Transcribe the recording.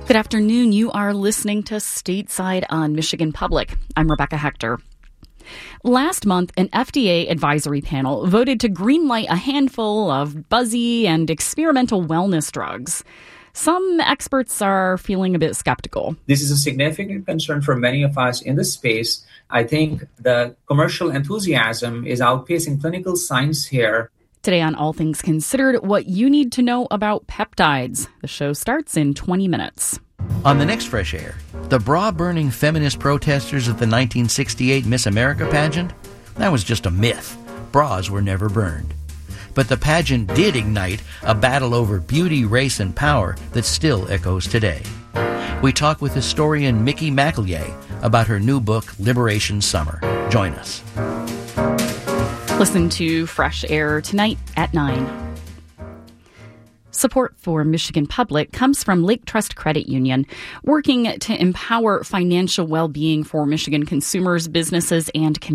Good afternoon. You are listening to Stateside on Michigan Public. I'm Rebecca Hector. Last month, an FDA advisory panel voted to greenlight a handful of buzzy and experimental wellness drugs. Some experts are feeling a bit skeptical. This is a significant concern for many of us in this space. I think the commercial enthusiasm is outpacing clinical science here. Today on All Things Considered, what you need to know about peptides. The show starts in 20 minutes. On the next Fresh Air, the bra-burning feminist protesters at the 1968 Miss America pageant? That was just a myth. Bras were never burned. But the pageant did ignite a battle over beauty, race, and power that still echoes today. We talk with historian Mickey McElliey about her new book, Liberation Summer. Join us. Listen to Fresh Air tonight at 9. Support for Michigan Public comes from Lake Trust Credit Union, working to empower financial well-being for Michigan consumers, businesses, and communities.